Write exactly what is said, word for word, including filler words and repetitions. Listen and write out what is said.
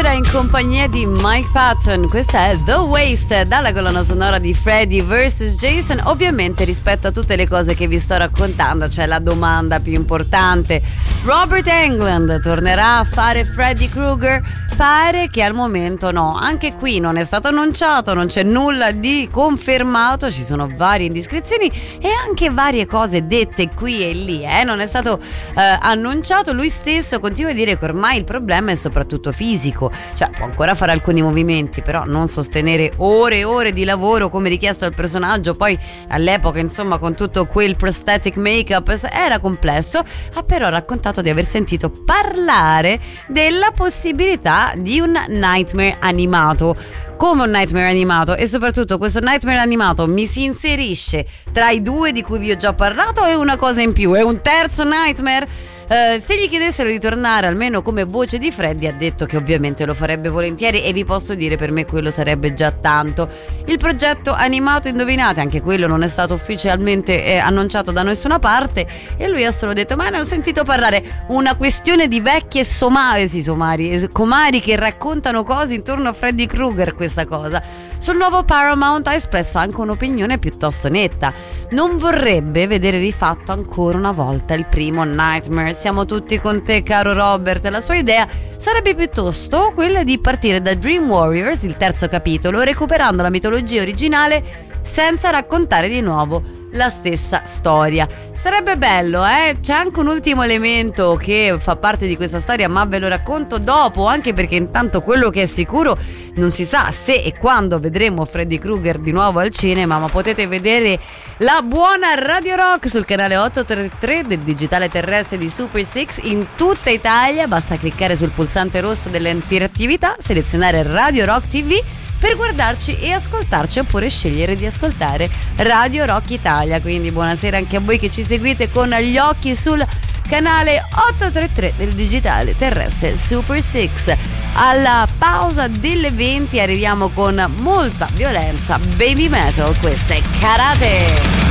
sera in compagnia di Mike Patton. Questa è The Waste, dalla colonna sonora di Freddy versus Jason. Ovviamente, rispetto a tutte le cose che vi sto raccontando, c'è la domanda più importante: Robert Englund tornerà a fare Freddy Krueger? Pare che al momento no. Anche qui non è stato annunciato, non c'è nulla di confermato, ci sono varie indiscrezioni e anche varie cose dette qui e lì, eh? Non è stato eh, annunciato. Lui stesso continua a dire che ormai il problema è soprattutto fisico, cioè può ancora fare alcuni movimenti, però non sostenere ore e ore di lavoro come richiesto al personaggio. Poi all'epoca, insomma, con tutto quel prosthetic make-up era complesso. Ha però raccontato di aver sentito parlare della possibilità di un Nightmare animato. Come un Nightmare animato, e soprattutto questo Nightmare animato mi si inserisce tra i due di cui vi ho già parlato, è una cosa in più, è un terzo Nightmare? Uh, se gli chiedessero di tornare almeno come voce di Freddy, ha detto che ovviamente lo farebbe volentieri, e vi posso dire, per me quello sarebbe già tanto. Il progetto animato, indovinate, anche quello non è stato ufficialmente eh, annunciato da nessuna parte, e lui ha solo detto: ma ne ho sentito parlare. Una questione di vecchie somari, sì, somari, comari che raccontano cose intorno a Freddy Krueger. Questa cosa sul nuovo Paramount ha espresso anche un'opinione piuttosto netta: non vorrebbe vedere rifatto ancora una volta il primo Nightmare. Siamo tutti con te, caro Robert. La sua idea sarebbe piuttosto quella di partire da Dream Warriors, il terzo capitolo, recuperando la mitologia originale senza raccontare di nuovo la stessa storia. Sarebbe bello, eh? C'è anche un ultimo elemento che fa parte di questa storia, ma ve lo racconto dopo, anche perché intanto quello che è sicuro, non si sa se e quando vedremo Freddy Krueger di nuovo al cinema, ma potete vedere la buona Radio Rock sul canale ottocentotrentatré del digitale terrestre di Super sei in tutta Italia. Basta cliccare sul pulsante rosso dell'interattività, selezionare Radio Rock T V per guardarci e ascoltarci, oppure scegliere di ascoltare Radio Rock Italia. Quindi buonasera anche a voi che ci seguite con gli occhi sul canale ottocentotrentatré del digitale terrestre Super sei. Alla pausa delle venti arriviamo con molta violenza, baby metal. Questa è Karate.